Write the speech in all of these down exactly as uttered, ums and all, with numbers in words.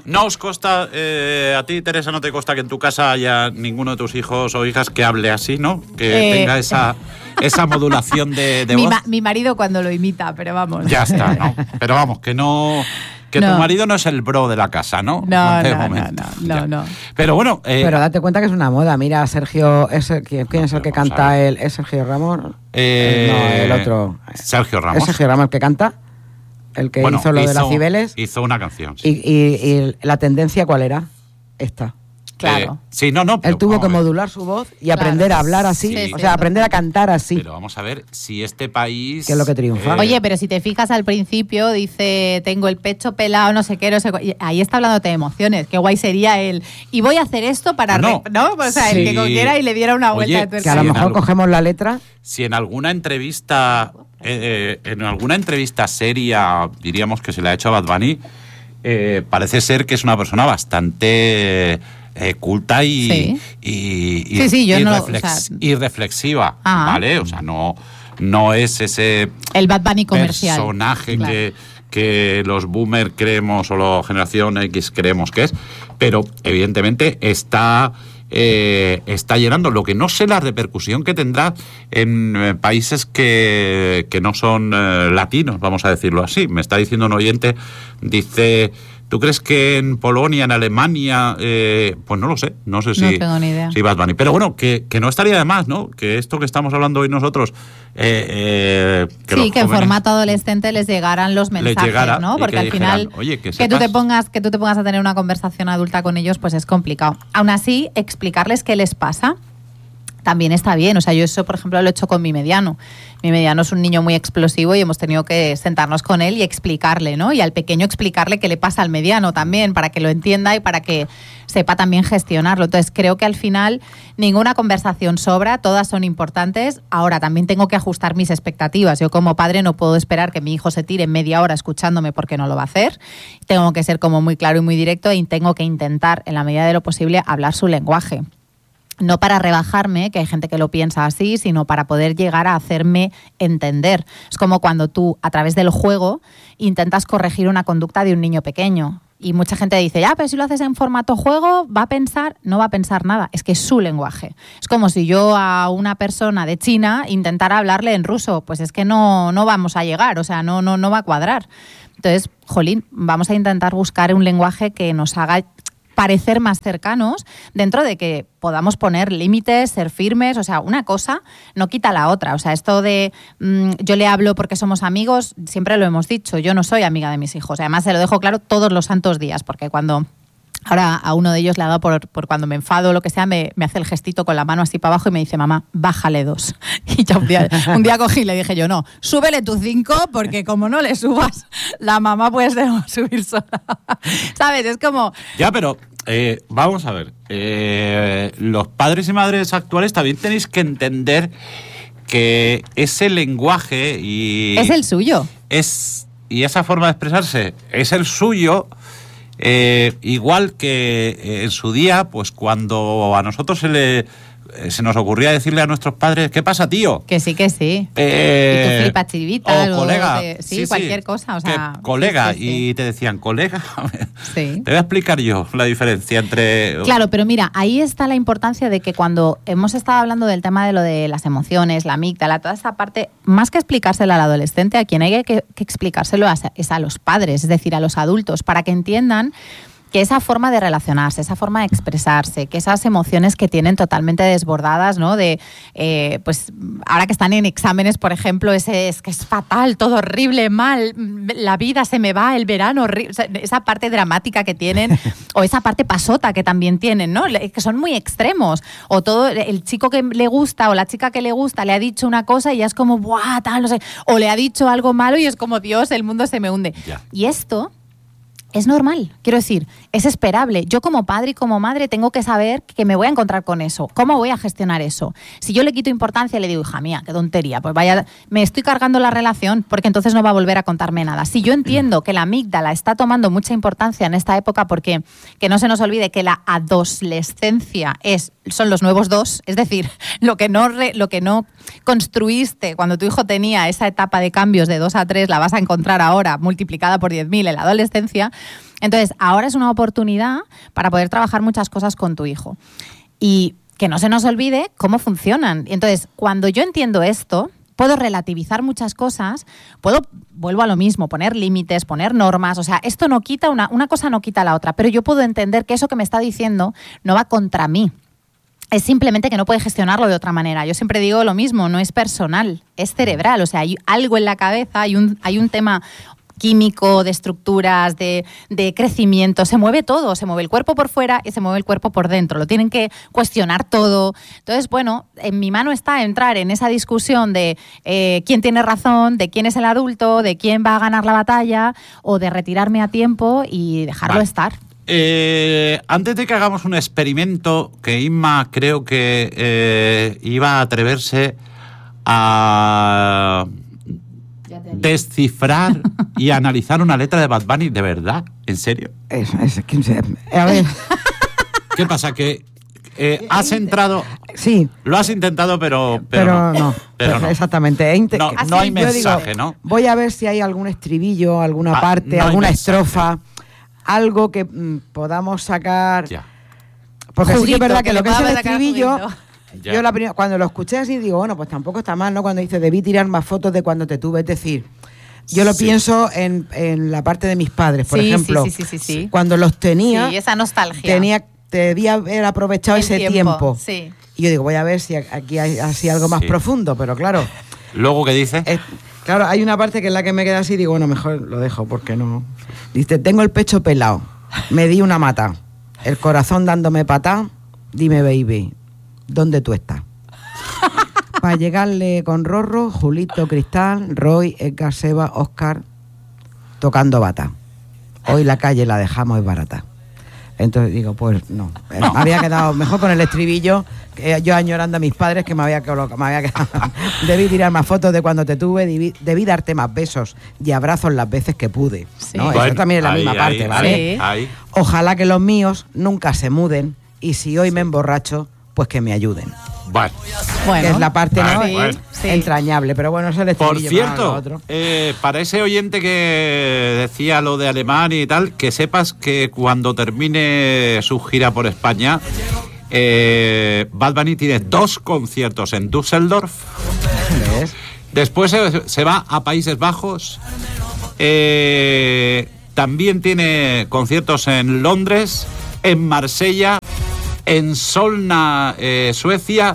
no os consta, eh, a ti, Teresa, no te consta que en tu casa haya ninguno de tus hijos o hijas que hable así, ¿no? Que eh, tenga esa, esa modulación de, de mi voz. Ma, mi marido cuando lo imita, pero vamos. Ya está, ¿no? Pero vamos, que no... Que no. Tu marido no es el bro de la casa, ¿no? No, no, no, no, no, no. Pero bueno... Eh, Pero date cuenta que es una moda. Mira, Sergio... Es el, ¿Quién es el que canta? El, ¿Es Sergio Ramos? Eh, no, el otro. Sergio Ramos. ¿Es Sergio Ramos el que canta? El que bueno, hizo lo hizo, de las Cibeles. Hizo una canción, sí. Y, y, y la tendencia, ¿cuál era? Esta. Claro. Eh, sí, no, no. Él tuvo que modular su voz y claro. aprender a hablar así, sí, o sea, sí, aprender a cantar así. Pero vamos a ver si este país... ¿Qué es lo que triunfa? Eh... Oye, pero si te fijas al principio, dice, tengo el pecho pelado, no sé qué, no sé qué. Ahí está hablándote de emociones. Qué guay sería él. Y voy a hacer esto para... No, re... ¿no? O sea, sí. el que cogiera y le diera una vuelta Oye, de tuerca. Que a lo mejor algún... cogemos la letra... Si en alguna entrevista, eh, en alguna entrevista seria, diríamos que se le ha hecho a Bad Bunny, eh, parece ser que es una persona bastante... Eh, culta y, sí. y, y, sí, sí, yo y, no, reflex, o sea, y reflexiva, ah. ¿vale? O sea, no, no es ese el Bad Bunny comercial. personaje claro. que, que los boomers creemos o la generación X creemos que es, pero evidentemente está... Eh, está llenando. Lo que no sé la repercusión que tendrá en eh, países que, que no son eh, latinos, vamos a decirlo así. Me está diciendo un oyente, dice... ¿Tú crees que en Polonia, en Alemania, eh, pues no lo sé, no sé si, no tengo ni idea. si Bad Bunny, pero bueno, que, que no estaría de más, ¿no? Que esto que estamos hablando hoy nosotros, eh, eh, que sí, los que en jóvenes formato adolescente les llegaran los mensajes, llegara, ¿no? Porque que al dijeran, final Oye, que, que tú te pongas, que tú te pongas a tener una conversación adulta con ellos, pues es complicado. Aún así, explicarles qué les pasa también está bien. O sea, yo eso, por ejemplo, lo he hecho con mi mediano. Mi mediano es un niño muy explosivo y hemos tenido que sentarnos con él y explicarle, ¿no? Y al pequeño explicarle qué le pasa al mediano también, para que lo entienda y para que sepa también gestionarlo. Entonces, creo que al final ninguna conversación sobra, todas son importantes. Ahora, también tengo que ajustar mis expectativas. Yo como padre no puedo esperar que mi hijo se tire media hora escuchándome porque no lo va a hacer. Tengo que ser como muy claro y muy directo y tengo que intentar, en la medida de lo posible, hablar su lenguaje. No para rebajarme, que hay gente que lo piensa así, sino para poder llegar a hacerme entender. Es como cuando tú, a través del juego, intentas corregir una conducta de un niño pequeño. Y mucha gente dice, ya, pero si lo haces en formato juego, va a pensar, no va a pensar nada. Es que es su lenguaje. Es como si yo a una persona de China intentara hablarle en ruso. Pues es que no, no vamos a llegar, o sea, no, no, no va a cuadrar. Entonces, jolín, vamos a intentar buscar un lenguaje que nos haga parecer más cercanos, dentro de que podamos poner límites, ser firmes. O sea, una cosa no quita la otra. O sea, esto de mmm, yo le hablo porque somos amigos, siempre lo hemos dicho, yo no soy amiga de mis hijos. Además, se lo dejo claro todos los santos días, porque cuando... Ahora a uno de ellos le ha dado por, por cuando me enfado o lo que sea, me, me hace el gestito con la mano así para abajo y me dice, mamá, bájale dos. Y ya un día, un día cogí y le dije yo, no, súbele tu cinco, porque como no le subas, la mamá puede ser subir sola. ¿Sabes? Es como... Ya, pero eh, vamos a ver, eh, los padres y madres actuales también tenéis que entender que ese lenguaje y... Es el suyo. Es, y esa forma de expresarse es el suyo... Eh, igual que eh, en su día, pues cuando a nosotros se le eh, se nos ocurría decirle a nuestros padres, ¿qué pasa, tío? Que sí, que sí. Eh, y tú flipas chirivita o colega. De, sí, sí, cualquier sí, cosa. O sea, colega. Sí, sí, sí. Y te decían, colega. Sí. Te voy a explicar yo la diferencia entre... Claro, pero mira, ahí está la importancia de que cuando hemos estado hablando del tema de lo de las emociones, la amígdala, toda esa parte, más que explicárselo al adolescente, a quien hay que, que explicárselo es a los padres, es decir, a los adultos, para que entiendan que esa forma de relacionarse, esa forma de expresarse, que esas emociones que tienen totalmente desbordadas, ¿no? De, eh, pues, ahora que están en exámenes, por ejemplo, ese es que es fatal, todo horrible, mal, la vida se me va, el verano, horrible, o sea, esa parte dramática que tienen, o esa parte pasota que también tienen, ¿no? Que son muy extremos. O todo, el chico que le gusta o la chica que le gusta le ha dicho una cosa y ya es como, ¡buah, tal, no sé! O le ha dicho algo malo y es como, Dios, el mundo se me hunde. Ya. Y esto... es normal, quiero decir, es esperable. Yo como padre y como madre tengo que saber que me voy a encontrar con eso. ¿Cómo voy a gestionar eso? Si yo le quito importancia y le digo, hija mía, qué tontería, pues vaya, me estoy cargando la relación porque entonces no va a volver a contarme nada. Si yo entiendo que la amígdala está tomando mucha importancia en esta época porque que no se nos olvide que la adolescencia es, son los nuevos dos, es decir, lo que no, re, lo que no construiste cuando tu hijo tenía esa etapa de cambios de dos a tres la vas a encontrar ahora multiplicada por diez mil en la adolescencia. Entonces, ahora es una oportunidad para poder trabajar muchas cosas con tu hijo. Y que no se nos olvide cómo funcionan. Entonces, cuando yo entiendo esto, puedo relativizar muchas cosas, puedo, vuelvo a lo mismo, poner límites, poner normas, o sea, esto no quita, una, una cosa no quita la otra, pero yo puedo entender que eso que me está diciendo no va contra mí. Es simplemente que no puede gestionarlo de otra manera. Yo siempre digo lo mismo, no es personal, es cerebral, o sea, hay algo en la cabeza, hay un, hay un tema químico, de estructuras, de, de crecimiento, se mueve todo, se mueve el cuerpo por fuera y se mueve el cuerpo por dentro, lo tienen que cuestionar todo. Entonces, bueno, en mi mano está entrar en esa discusión de eh, quién tiene razón, de quién es el adulto, de quién va a ganar la batalla, o de retirarme a tiempo y dejarlo vale. estar. Eh, antes de que hagamos un experimento, que Inma creo que eh, iba a atreverse a descifrar y analizar una letra de Bad Bunny, ¿de verdad? ¿En serio? Es, es, quince, a ver. ¿Qué pasa? Que eh, has entrado... Sí. Lo has intentado, pero... Pero, pero no. no. Pero no. Exactamente. Inte- no, Así, no hay yo mensaje, digo, ¿no? Voy a ver si hay algún estribillo, alguna Ah, parte, no hay alguna mensaje. estrofa, algo que mm, podamos sacar... Ya. Porque sí que Juguito, es verdad que, que lo le que es el pueda sacar estribillo... juguito. Ya. Yo la prim- cuando lo escuché así digo, bueno, pues tampoco está mal, ¿no? Cuando dice, debí tirar más fotos de cuando te tuve. Es decir, yo lo Sí. pienso en, en la parte de mis padres, por Sí, ejemplo. sí, sí, sí, sí, sí. Cuando los tenía, Sí, esa nostalgia. tenía, debía haber aprovechado El ese tiempo, tiempo. sí. Y yo digo, voy a ver si aquí hay así algo más Sí. profundo, pero claro, Luego, ¿qué dice? es- claro, hay una parte que es la que me queda así, digo, bueno, mejor lo dejo, porque no. Dice, tengo el pecho pelado, me di una mata, el corazón dándome patá, dime, baby, ¿dónde tú estás? Para llegarle con Rorro, Julito, Cristal, Roy, Edgar, Seba, Oscar, tocando bata. Hoy la calle la dejamos es barata. Entonces digo, pues no. Eh, Me había quedado mejor con el estribillo, que yo añorando a mis padres, que me había colocado. Me había quedado. Debí tirar más fotos de cuando te tuve, debí, debí darte más besos y abrazos las veces que pude. Sí. ¿no? Bueno, Eso también es la ahí, misma ahí, parte, ¿vale? Sí. ahí. Ojalá que los míos nunca se muden y si hoy me emborracho, pues que me ayuden. Bueno. Bueno, Que es la parte, ¿no? Sí, bueno. sí. entrañable, pero bueno, eso es el Por estribillo, para lo cierto, otro. eh, para ese oyente que decía lo de Alemania y tal, que sepas que cuando termine su gira por España, eh, Bad Bunny tiene dos conciertos en Düsseldorf, ¿Ves? después se, se va a Países Bajos, eh, también tiene conciertos en Londres, en Marsella, en Solna, eh, Suecia,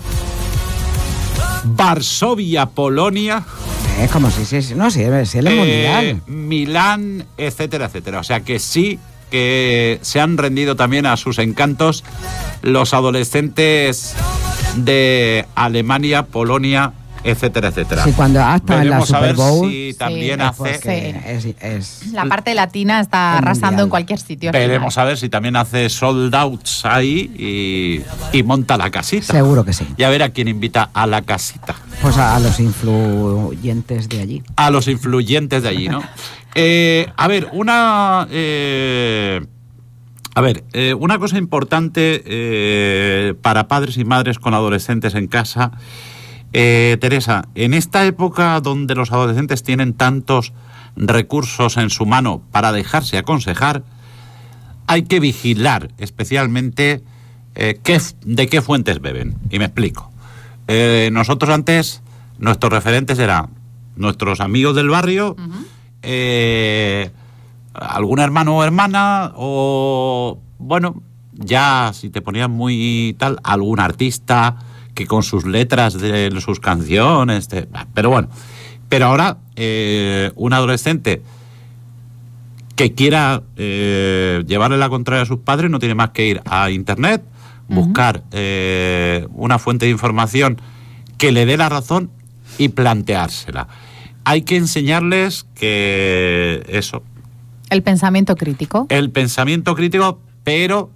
Varsovia, Polonia, Es como si, si no, si, si él es eh, mundial. Milán, etcétera, etcétera. O sea que sí que se han rendido también a sus encantos los adolescentes de Alemania, Polonia, etcétera, etcétera. Sí, cuando hasta en la Veremos a Super ver Bowl. si también es hace... porque Sí. es, es- la parte latina está El arrasando mundial. en cualquier sitio. al Veremos final. a ver si también hace sold outs ahí y, y monta la casita. seguro que sí. Y a ver a quién invita a la casita. Pues a, a los influyentes de allí. A los influyentes de allí, ¿no? Eh, a ver, una... eh, a ver, eh, una cosa importante eh, para padres y madres con adolescentes en casa. Eh, Teresa, en esta época donde los adolescentes tienen tantos recursos en su mano para dejarse aconsejar, hay que vigilar especialmente eh, qué, de qué fuentes beben. Y me explico. Eh, nosotros antes, nuestros referentes eran nuestros amigos del barrio, Ujú. eh, algún hermano o hermana, o bueno, ya si te ponías muy tal, algún artista que con sus letras de sus canciones, te- pero bueno, pero ahora eh, un adolescente que quiera eh, llevarle la contraria a sus padres no tiene más que ir a internet, buscar eh, una fuente de información que le dé la razón y planteársela. Hay que enseñarles que eso, El pensamiento crítico. el pensamiento crítico, pero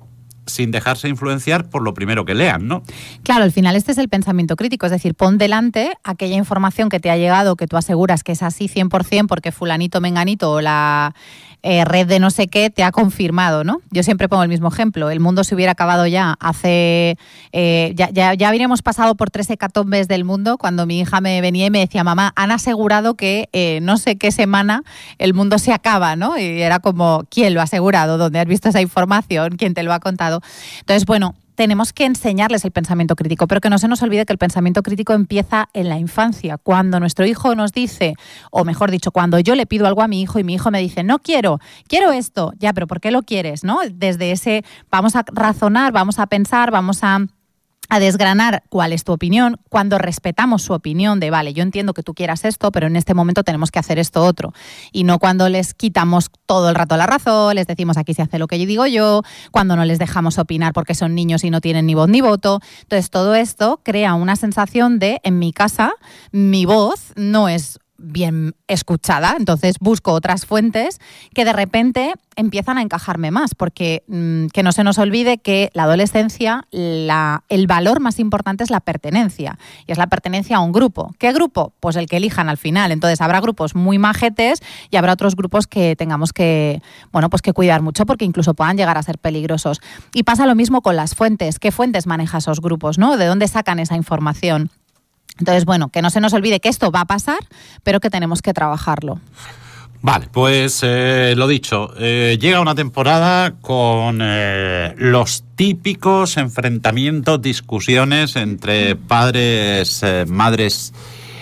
sin dejarse influenciar por lo primero que lean, ¿no? Claro, al final este es el pensamiento crítico, es decir, pon delante aquella información que te ha llegado, que tú aseguras que es así cien por ciento porque fulanito, menganito o la eh, red de no sé qué te ha confirmado, ¿no? Yo siempre pongo el mismo ejemplo, el mundo se hubiera acabado ya hace... Eh, ya, ya, ya habríamos pasado por tres hecatombes del mundo cuando mi hija me venía y me decía, mamá, han asegurado que eh, no sé qué semana el mundo se acaba, ¿no? Y era como, ¿quién lo ha asegurado? ¿Dónde has visto esa información? ¿Quién te lo ha contado? Entonces, bueno, tenemos que enseñarles el pensamiento crítico, pero que no se nos olvide que el pensamiento crítico empieza en la infancia, cuando nuestro hijo nos dice, o mejor dicho, cuando yo le pido algo a mi hijo y mi hijo me dice, no quiero, quiero esto, ya, pero ¿por qué lo quieres? ¿No? Desde ese, vamos a razonar, vamos a pensar, vamos a... a desgranar cuál es tu opinión, cuando respetamos su opinión de, vale, yo entiendo que tú quieras esto, pero en este momento tenemos que hacer esto otro. Y no cuando les quitamos todo el rato la razón, les decimos aquí se hace lo que yo digo yo, cuando no les dejamos opinar porque son niños y no tienen ni voz ni voto. Entonces, todo esto crea una sensación de, en mi casa, mi voz no es bien escuchada, entonces busco otras fuentes que de repente empiezan a encajarme más, porque mmm, que no se nos olvide que la adolescencia, la, el valor más importante es la pertenencia, y es la pertenencia a un grupo. ¿Qué grupo? Pues el que elijan al final. Entonces habrá grupos muy majetes y habrá otros grupos que tengamos que, bueno, pues que cuidar mucho porque incluso puedan llegar a ser peligrosos. Y pasa lo mismo con las fuentes. ¿Qué fuentes maneja esos grupos, ¿no? ¿De dónde sacan esa información? Entonces, bueno, que no se nos olvide que esto va a pasar, pero que tenemos que trabajarlo. Vale, pues eh, lo dicho, eh, llega una temporada con eh, los típicos enfrentamientos, discusiones entre padres, eh, madres,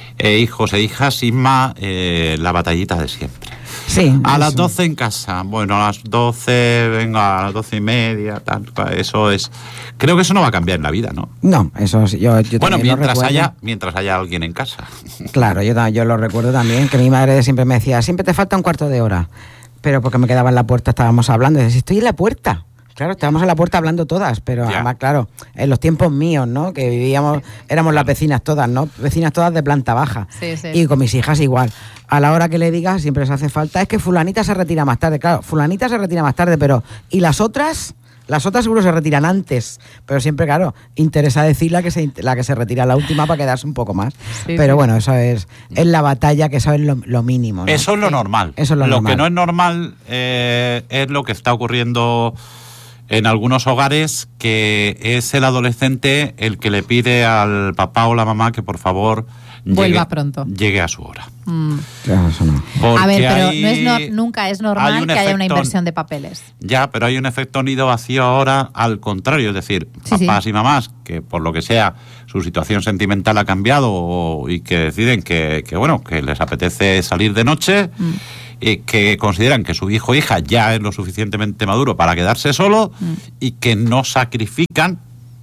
e hijos e hijas, Inma, eh, la batallita de siempre. Sí. A eso. las doce en casa, bueno, a las doce, venga, a las doce y media, tal, eso es... Creo que eso no va a cambiar en la vida, ¿no? No, eso sí, yo, yo Bueno, también lo mientras recuerdo. haya, mientras haya alguien en casa. Claro, yo, ta- yo lo recuerdo también, que mi madre siempre me decía, siempre te falta un cuarto de hora, pero porque me quedaba en la puerta, estábamos hablando, y decía, estoy en la puerta. Claro, estábamos en la puerta hablando todas, pero Ya. además, claro, en los tiempos míos, ¿no? Que vivíamos, éramos las vecinas todas, ¿no? Vecinas todas de planta baja. Sí, sí. Y con mis hijas igual. A la hora que le digas, siempre les hace falta, es que fulanita se retira más tarde. Claro, fulanita se retira más tarde, pero ¿y las otras? Las otras seguro se retiran antes, pero siempre, claro, interesa decir la que se, la que se retira la última para quedarse un poco más. Sí, pero sí. bueno, eso es, es la batalla, que eso es lo, lo mínimo, ¿no? Eso es lo normal. Eso es lo normal. que no es normal eh, es lo que está ocurriendo en algunos hogares, que es el adolescente el que le pide al papá o la mamá que por favor Vuelva llegue, pronto. llegue a su hora. Mm. Claro, eso no. Porque A ver, pero hay- no es no- nunca es hay normal un que haya una efecto- inversión de papeles. Ya, pero hay un efecto nido vacío ahora al contrario, es decir, Sí, papás sí. y mamás que por lo que sea su situación sentimental ha cambiado o- y que deciden que, que bueno, que les apetece salir de noche Mm. y que consideran que su hijo o hija ya es lo suficientemente maduro para quedarse solo Mm. y que no sacrifican,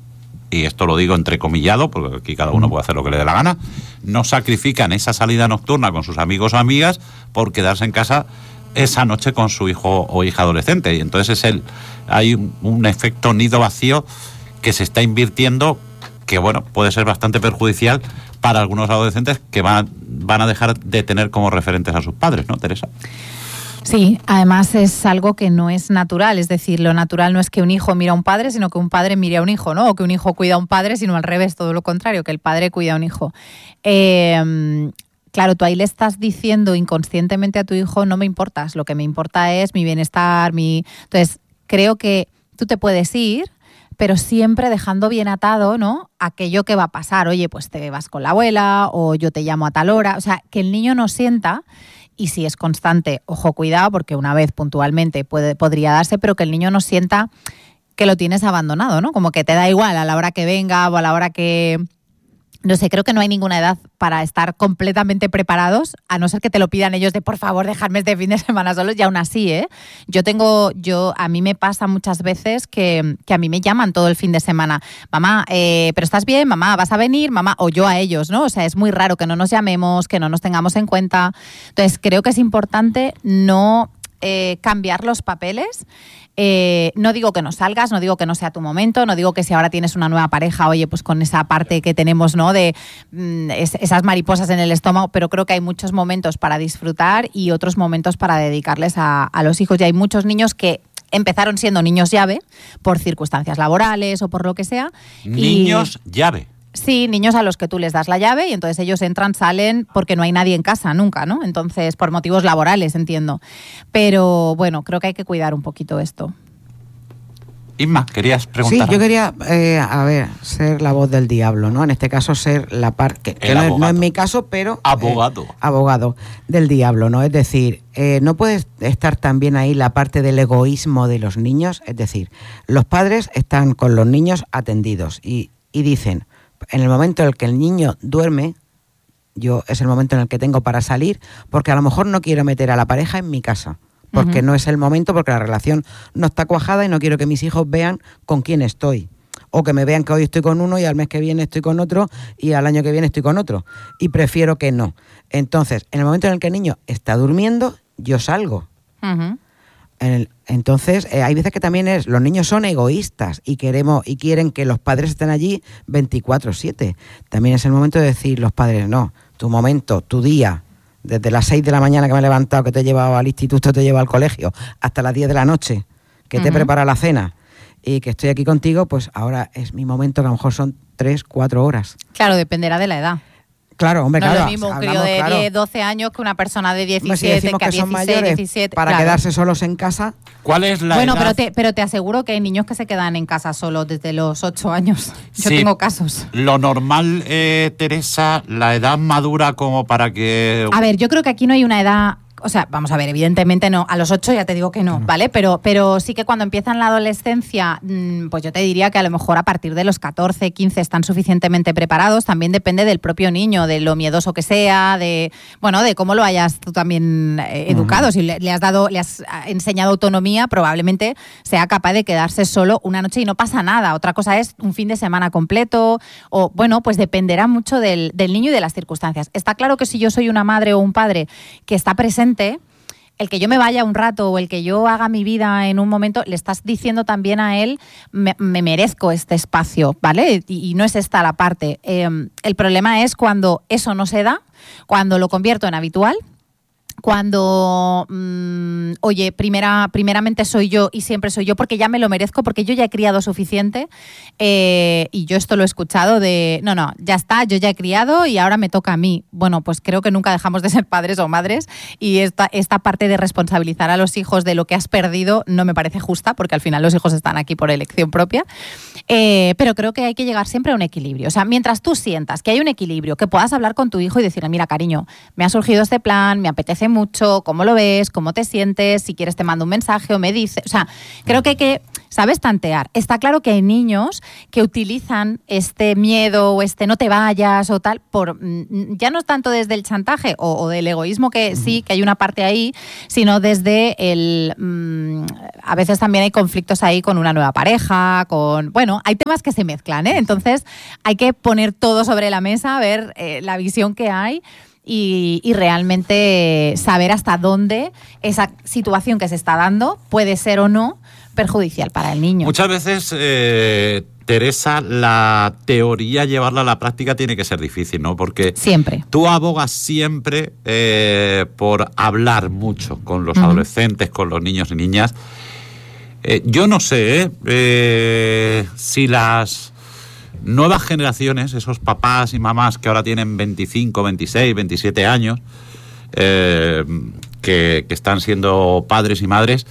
y esto lo digo entrecomillado, porque aquí cada uno puede hacer lo que le dé la gana, no sacrifican esa salida nocturna con sus amigos o amigas por quedarse en casa esa noche con su hijo o hija adolescente. Y entonces es el, hay un, un efecto nido vacío que se está invirtiendo, que bueno, puede ser bastante perjudicial para algunos adolescentes que van, van a dejar de tener como referentes a sus padres, ¿no, Teresa? Sí, además es algo que no es natural, es decir, lo natural no es que un hijo mire a un padre, sino que un padre mire a un hijo, ¿no? O que un hijo cuida a un padre, sino al revés, todo lo contrario, que el padre cuida a un hijo. Eh, claro, tú ahí le estás diciendo inconscientemente a tu hijo, no me importas, lo que me importa es mi bienestar, mi... Entonces, creo que tú te puedes ir, pero siempre dejando bien atado, ¿no? Aquello que va a pasar, oye, pues te vas con la abuela, o yo te llamo a tal hora, o sea, que el niño no sienta. Y si es constante, ojo, cuidado, porque una vez puntualmente puede, podría darse, pero que el niño no sienta que lo tienes abandonado, ¿no? Como que te da igual a la hora que venga o a la hora que... No sé, creo que no hay ninguna edad para estar completamente preparados, a no ser que te lo pidan ellos de por favor dejarme este fin de semana solos, y aún así, ¿eh? Yo tengo, yo, a mí me pasa muchas veces que, que a mí me llaman todo el fin de semana, mamá, eh, pero estás bien, mamá, vas a venir, mamá, o yo a ellos, ¿no? O sea, es muy raro que no nos llamemos, que no nos tengamos en cuenta. Entonces, creo que es importante no eh, cambiar los papeles. Eh, no digo que no salgas, no digo que no sea tu momento, no digo que si ahora tienes una nueva pareja, oye, pues con esa parte que tenemos, ¿no? De mm, es, esas mariposas en el estómago, pero creo que hay muchos momentos para disfrutar y otros momentos para dedicarles a, a los hijos. Y hay muchos niños que empezaron siendo niños llave por circunstancias laborales o por lo que sea. Niños y... llave. Sí, niños a los que tú les das la llave y entonces ellos entran, salen porque no hay nadie en casa nunca, ¿no? Entonces, por motivos laborales, entiendo. Pero bueno, creo que hay que cuidar un poquito esto. Inma, ¿querías preguntar? Sí, yo quería, eh, a ver, ser la voz del diablo, ¿no? En este caso, ser la parte, que, que no, es, no es mi caso, pero... Abogado. Eh, abogado del diablo, ¿no? Es decir, eh, no puede estar también ahí la parte del egoísmo de los niños. Es decir, los padres están con los niños atendidos y, y dicen... En el momento en el que el niño duerme, yo es el momento en el que tengo para salir, porque a lo mejor no quiero meter a la pareja en mi casa, porque uh-huh. no es el momento, porque la relación no está cuajada y no quiero que mis hijos vean con quién estoy. O que me vean que hoy estoy con uno y al mes que viene estoy con otro y al año que viene estoy con otro. Y prefiero que no. Entonces, en el momento en el que el niño está durmiendo, yo salgo. Uh-huh. El, entonces, eh, hay veces que también es, los niños son egoístas y queremos y quieren que los padres estén allí veinticuatro siete. También es el momento de decir los padres, no, tu momento, tu día, desde las seis de la mañana que me he levantado, que te he llevado al instituto, te he llevado al colegio, hasta las diez de la noche, que te he Uh-huh. preparado la cena y que estoy aquí contigo, pues ahora es mi momento, que a lo mejor son tres, cuatro horas. Claro, dependerá de la edad. Claro, hombre, no claro. es lo mismo un crío de claro. diez, doce años que una persona de diecisiete, si decimos que a que son dieciséis, mayores diecisiete. para claro. quedarse solos en casa. ¿Cuál es la Bueno, edad? pero te, pero te aseguro que hay niños que se quedan en casa solos desde los ocho años. Yo Sí. tengo casos. Lo normal, eh, Teresa, la edad madura como para que... A ver, yo creo que aquí no hay una edad... O sea, vamos a ver, evidentemente no. A los ocho ya te digo que no, ¿vale? Pero, pero sí que cuando empiezan la adolescencia, pues yo te diría que a lo mejor a partir de los catorce, quince están suficientemente preparados. También depende del propio niño, de lo miedoso que sea, de bueno, de cómo lo hayas tú también eh, educado. Uh-huh. Si le, le has dado, le has enseñado autonomía, probablemente sea capaz de quedarse solo una noche y no pasa nada. Otra cosa es un fin de semana completo o, bueno, pues dependerá mucho del, del niño y de las circunstancias. Está claro que si yo soy una madre o un padre que está presente, el que yo me vaya un rato o el que yo haga mi vida en un momento, le estás diciendo también a él, me, me merezco este espacio, ¿vale? Y, y no es esta la parte. Eh, el problema es cuando eso no se da, cuando lo convierto en habitual, cuando, mmm, oye, primera, primeramente soy yo y siempre soy yo porque ya me lo merezco, porque yo ya he criado suficiente eh, y yo esto lo he escuchado de, no, no, ya está, yo ya he criado y ahora me toca a mí. Bueno, pues creo que nunca dejamos de ser padres o madres y esta, esta parte de responsabilizar a los hijos de lo que has perdido no me parece justa porque al final los hijos están aquí por elección propia, eh, pero creo que hay que llegar siempre a un equilibrio. O sea, mientras tú sientas que hay un equilibrio, que puedas hablar con tu hijo y decirle, mira, cariño, me ha surgido este plan, me apetece mucho, cómo lo ves, cómo te sientes, si quieres te mando un mensaje o me dices, o sea, creo que hay que, ¿sabes?, tantear. Está claro que hay niños que utilizan este miedo o este no te vayas o tal, por ya no tanto desde el chantaje o, o del egoísmo, que sí, que hay una parte ahí, sino desde el, mmm, a veces también hay conflictos ahí con una nueva pareja, con, bueno, hay temas que se mezclan, ¿eh? Entonces hay que poner todo sobre la mesa, ver eh, la visión que hay. Y, y realmente saber hasta dónde esa situación que se está dando puede ser o no perjudicial para el niño. Muchas veces, eh, Teresa, la teoría, llevarla a la práctica tiene que ser difícil, ¿no? Porque siempre. Tú abogas siempre eh, por hablar mucho con los uh-huh. adolescentes, con los niños y niñas. Eh, yo no sé ¿eh? Eh, si las nuevas generaciones, esos papás y mamás que ahora tienen veinticinco, veintiséis, veintisiete años, eh, que, que están siendo padres y madres,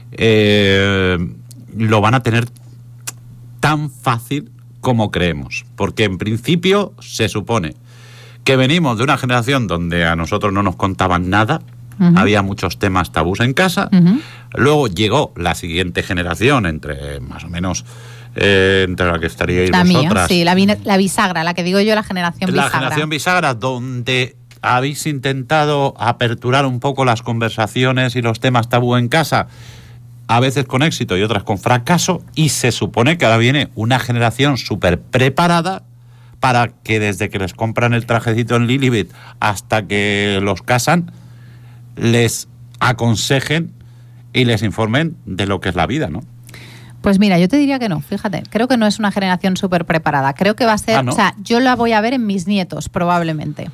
eh, lo van a tener tan fácil como creemos. Porque en principio se supone que venimos de una generación donde a nosotros no nos contaban nada, uh-huh. había muchos temas tabús en casa, uh-huh. luego llegó la siguiente generación, entre más o menos... Eh, entre la que estaríais la vosotras. Mía, sí, la, la bisagra, la que digo yo, la generación la bisagra. La generación bisagra, donde habéis intentado aperturar un poco las conversaciones y los temas tabú en casa, a veces con éxito y otras con fracaso, y se supone que ahora viene una generación súper preparada para que desde que les compran el trajecito en Lilibet hasta que los casan, les aconsejen y les informen de lo que es la vida, ¿no? Pues mira, yo te diría que no, fíjate, creo que no es una generación súper preparada, creo que va a ser, ah, ¿no? O sea, yo la voy a ver en mis nietos probablemente.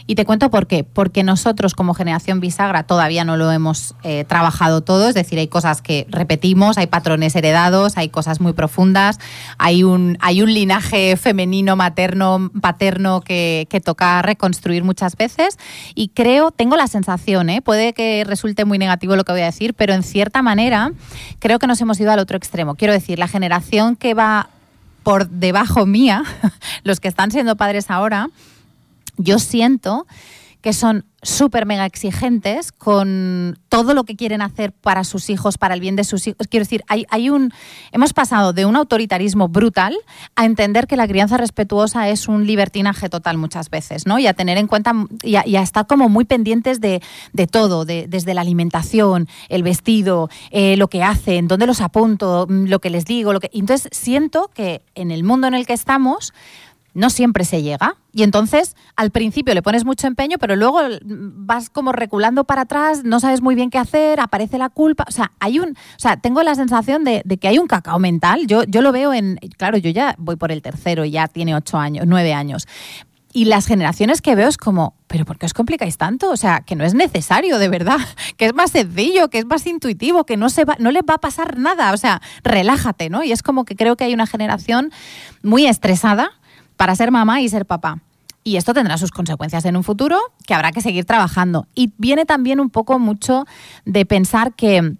Y te cuento por qué. Porque nosotros como generación bisagra todavía no lo hemos eh, trabajado todo, es decir, hay cosas que repetimos, hay patrones heredados, hay cosas muy profundas, hay un, hay un linaje femenino, materno, paterno que, que toca reconstruir muchas veces y creo, tengo la sensación, ¿eh? puede que resulte muy negativo lo que voy a decir, pero en cierta manera creo que nos hemos ido al otro extremo. Quiero decir, la generación que va por debajo mía, los que están siendo padres ahora, yo siento que son súper mega exigentes con todo lo que quieren hacer para sus hijos, para el bien de sus hijos. Quiero decir, hay, hay un, hemos pasado de un autoritarismo brutal a entender que la crianza respetuosa es un libertinaje total muchas veces, ¿no? Y a tener en cuenta y a, y a estar como muy pendientes de, de todo, de, desde la alimentación, el vestido, eh, lo que hacen, dónde los apunto, lo que les digo. Lo que... Entonces siento que en el mundo en el que estamos no siempre se llega. Y entonces, al principio le pones mucho empeño, pero luego vas como reculando para atrás, no sabes muy bien qué hacer, aparece la culpa. O sea, hay un, o sea, tengo la sensación de, de que hay un cacao mental. Yo, yo lo veo en... Claro, yo ya voy por el tercero, ya tiene ocho años, nueve años. Y las generaciones que veo es como, ¿pero por qué os complicáis tanto? O sea, que no es necesario, de verdad, que es más sencillo, que es más intuitivo, que no, se va, no les va a pasar nada. O sea, relájate, ¿no? Y es como que creo que hay una generación muy estresada para ser mamá y ser papá. Y esto tendrá sus consecuencias en un futuro que habrá que seguir trabajando. Y viene también un poco mucho de pensar que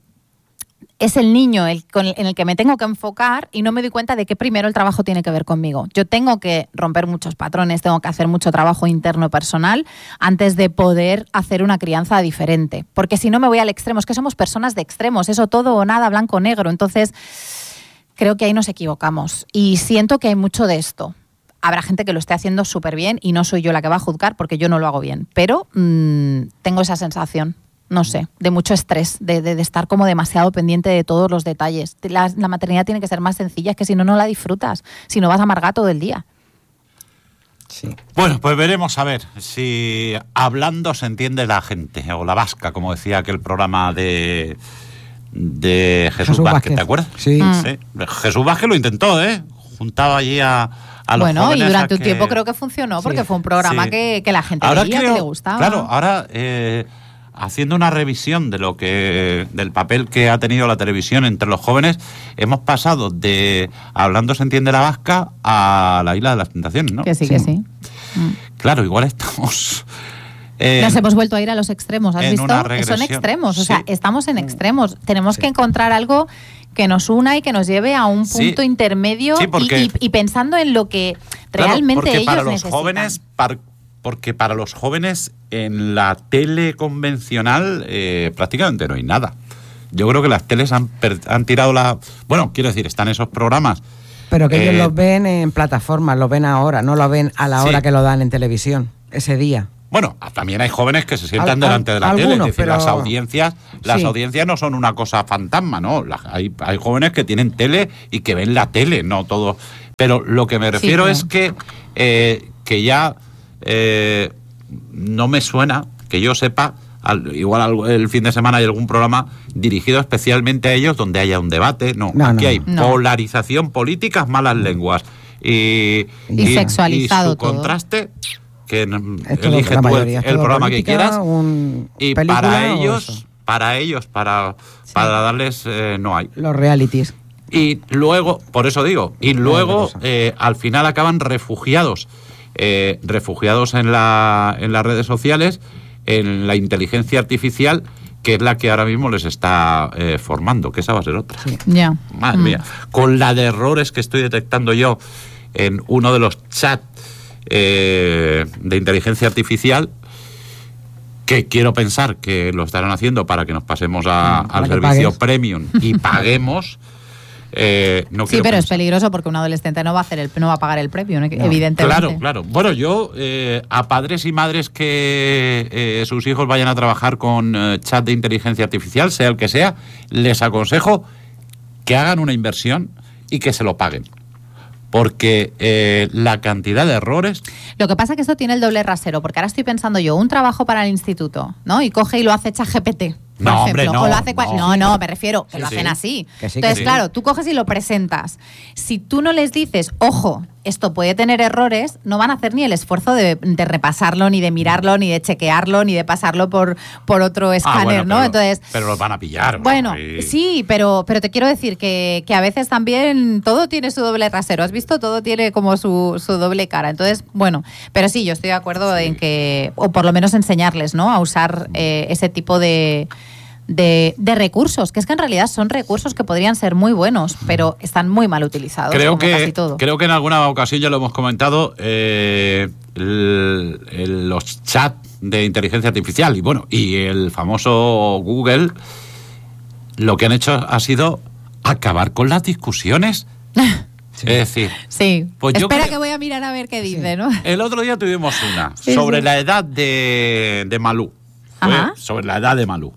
es el niño el, con el, en el que me tengo que enfocar y no me doy cuenta de que primero el trabajo tiene que ver conmigo. Yo tengo que romper muchos patrones, tengo que hacer mucho trabajo interno personal antes de poder hacer una crianza diferente. Porque si no me voy al extremo, es que somos personas de extremos, eso todo o nada, blanco o negro. Entonces, creo que ahí nos equivocamos. Y siento que hay mucho de esto. Habrá gente que lo esté haciendo súper bien y no soy yo la que va a juzgar porque yo no lo hago bien. Pero mmm, tengo esa sensación, no sé, de mucho estrés, de, de, de estar como demasiado pendiente de todos los detalles. La, la maternidad tiene que ser más sencilla, es que si no, no la disfrutas. Si no, vas a amargar todo el día. Sí. Bueno, pues veremos a ver si hablando se entiende la gente, o la vasca, como decía aquel programa de, de Jesús, Jesús Vázquez, Vázquez, ¿te acuerdas? Sí. Mm. sí. Jesús Vázquez lo intentó, ¿eh? Juntaba allí a... A los bueno, y durante un que... tiempo creo que funcionó, porque sí, fue un programa sí. que, que la gente ahora veía, creo, que le gustaba. Claro, ahora eh, haciendo una revisión de lo que del papel que ha tenido la televisión entre los jóvenes, hemos pasado de Hablando se entiende la vasca a La Isla de las Tentaciones, ¿no? Que sí, sí. que sí. Claro, igual estamos... Eh, Nos hemos vuelto a ir a los extremos, ¿has visto? Son extremos, sí. o sea, estamos en extremos. Tenemos sí. que encontrar algo que nos una y que nos lleve a un punto sí. intermedio sí, porque, y, y, y pensando en lo que claro, realmente porque ellos para los necesitan. Jóvenes, par, porque para los jóvenes en la tele convencional eh, prácticamente no hay nada. Yo creo que las teles han, han tirado la... Bueno, quiero decir, están esos programas... Pero que eh, ellos los ven en plataformas, lo ven ahora, no lo ven a la hora sí. que lo dan en televisión, ese día. Bueno, también hay jóvenes que se sientan al, delante de la algunos, tele, es decir, pero... las audiencias, las sí. audiencias no son una cosa fantasma, ¿no? Las, hay, hay jóvenes que tienen tele y que ven la tele, no todo. Pero lo que me refiero sí, es que, eh, que ya eh, no me suena, que yo sepa, al, igual el fin de semana hay algún programa dirigido especialmente a ellos donde haya un debate. No, no aquí no, hay no. polarización, políticas, malas lenguas. Y, y, y sexualizado y su todo. contraste... que esto elige tú el, el programa política, que quieras y para ellos eso. para ellos para sí. para darles eh, no hay los realities y luego por eso digo y luego eh, al final acaban refugiados eh, refugiados en la en las redes sociales, en la inteligencia artificial, que es la que ahora mismo les está eh, formando, que esa va a ser otra. Sí. Yeah. Madre mm. mía, con la de errores que estoy detectando yo en uno de los chats Eh, de inteligencia artificial, que quiero pensar que lo estarán haciendo para que nos pasemos a, mm, al servicio premium y paguemos. eh, no sí, pero pensar. es peligroso porque un adolescente no va a hacer el, no va a pagar el premium, ¿no? Evidentemente. Claro, claro. Bueno, yo eh, a padres y madres que eh, sus hijos vayan a trabajar con eh, chat de inteligencia artificial, sea el que sea, les aconsejo que hagan una inversión y que se lo paguen. Porque eh, la cantidad de errores... Lo que pasa es que esto tiene el doble rasero, porque ahora estoy pensando yo, un trabajo para el instituto, ¿no? Y coge y lo hace ChatGPT, por no, ejemplo. Hombre, no, o lo hace cual... no. no, no, me refiero, que sí, lo hacen sí. así. Que sí, Entonces, que sí. claro, tú coges y lo presentas. Si tú no les dices, ojo, esto puede tener errores, no van a hacer ni el esfuerzo de, de repasarlo, ni de mirarlo, ni de chequearlo, ni de pasarlo por, por otro escáner, ah, bueno, ¿no? Pero, Entonces, pero los van a pillar. Bueno, y... sí, pero, pero te quiero decir que, que a veces también todo tiene su doble rasero. ¿Has visto? Todo tiene como su, su doble cara. Entonces, bueno, pero sí, yo estoy de acuerdo sí. en que, o por lo menos enseñarles, ¿no? A usar eh, ese tipo de... De, de recursos, que es que en realidad son recursos que podrían ser muy buenos, pero están muy mal utilizados, creo como que, casi todo. Creo que en alguna ocasión ya lo hemos comentado, eh, el, el, los chats de inteligencia artificial y bueno, y el famoso Google, lo que han hecho ha sido acabar con las discusiones. Sí. Es decir, sí. Pues espera yo que voy a mirar a ver qué dice, sí. ¿no? El otro día tuvimos una sí, sobre sí. la edad de, de Malú. Ajá. Sobre la edad de Malú.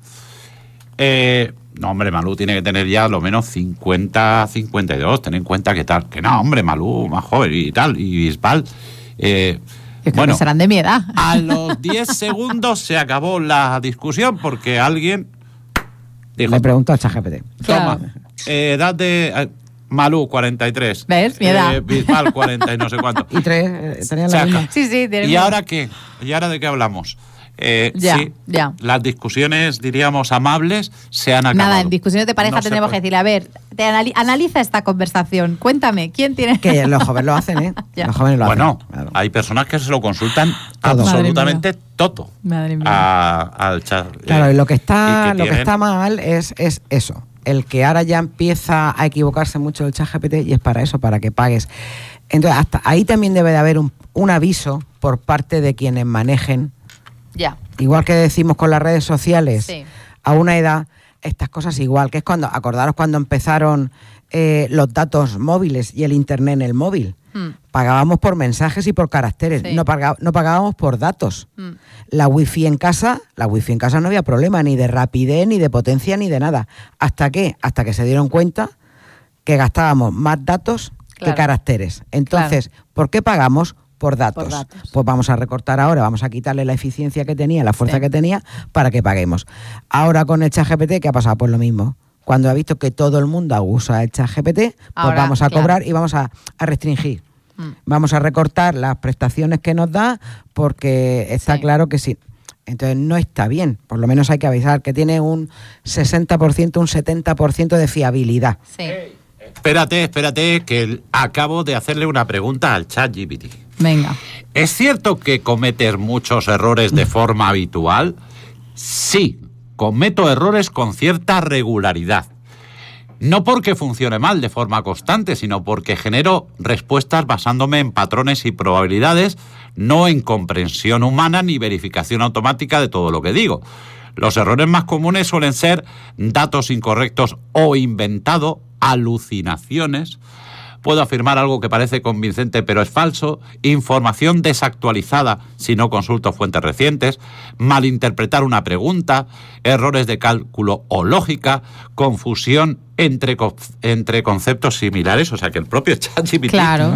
Eh, no, hombre, Malú tiene que tener ya lo menos cincuenta, cincuenta y dos. Ten en cuenta que tal. Que no, hombre, Malú más joven y tal. Y Bisbal. Eh, Yo creo bueno, que serán de mi edad. A los diez segundos se acabó la discusión porque alguien dijo. Le preguntó a ChatGPT. Toma, claro. eh, edad de. Eh, Malú, cuarenta y tres. ¿Ves? Mi edad. Eh, Bisbal, cuarenta y no sé cuánto. Y tres, eh, tenían la misma. Sí, sí. ¿Y ahora qué? ¿Y ahora de qué hablamos? Eh, ya, sí, ya. Las discusiones, diríamos, amables se han acabado. Nada, en discusiones de pareja no tenemos que decir, a ver, te anali- analiza esta conversación, cuéntame, ¿quién tiene...? Que los jóvenes lo hacen, ¿eh? Los jóvenes lo bueno, hacen. Bueno, hay personas que se lo consultan todo. absolutamente todo Madre mía. A, al chat. Claro, eh, y lo que está, y que lo tienen... que está mal es, es eso. El que ahora ya empieza a equivocarse mucho el ChatGPT y es para eso, para que pagues. Entonces, hasta ahí también debe de haber un, un aviso por parte de quienes manejen. Ya. Igual que decimos con las redes sociales, sí. a una edad, estas cosas igual, que es cuando, acordaros cuando empezaron eh, los datos móviles y el internet en el móvil. Hmm. Pagábamos por mensajes y por caracteres, sí. no, pagá, no pagábamos por datos. Hmm. La wifi en casa, la wifi en casa no había problema, ni de rapidez, ni de potencia, ni de nada. ¿Hasta qué? Hasta que se dieron cuenta que gastábamos más datos claro. que caracteres. Entonces, claro. ¿por qué pagamos? Por datos. Por datos. Pues vamos a recortar ahora, vamos a quitarle la eficiencia que tenía, la fuerza sí. que tenía, para que paguemos. Ahora con el ChatGPT, ¿qué ha pasado? Pues lo mismo. Cuando ha visto que todo el mundo usa el ChatGPT, pues ahora, vamos a claro. cobrar y vamos a, a restringir. Mm. Vamos a recortar las prestaciones que nos da, porque está sí. claro que sí. Entonces no está bien. Por lo menos hay que avisar que tiene un sesenta por ciento, un setenta por ciento de fiabilidad. Sí. Espérate, espérate, que acabo de hacerle una pregunta al ChatGPT. Venga. ¿Es cierto que cometes muchos errores de forma habitual? Sí, cometo errores con cierta regularidad. No porque funcione mal de forma constante, sino porque genero respuestas basándome en patrones y probabilidades, no en comprensión humana ni verificación automática de todo lo que digo. Los errores más comunes suelen ser datos incorrectos o inventado, alucinaciones. Puedo afirmar algo que parece convincente pero es falso, información desactualizada si no consulto fuentes recientes, malinterpretar una pregunta, errores de cálculo o lógica, confusión entre, entre conceptos similares, o sea que el propio ChatGPT claro,